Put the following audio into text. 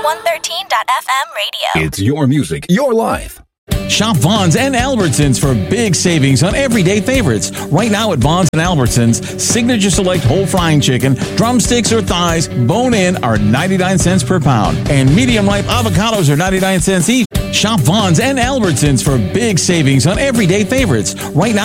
113.FM radio. It's your music, your life. Shop Vaughn's and Albertsons for big savings on everyday favorites. Right now at Vaughn's and Albertsons, Signature Select whole frying chicken, drumsticks or thighs, bone-in are 99 cents per pound. And medium-ripe avocados are 99 cents each. Shop Vaughn's and Albertsons for big savings on everyday favorites. Right now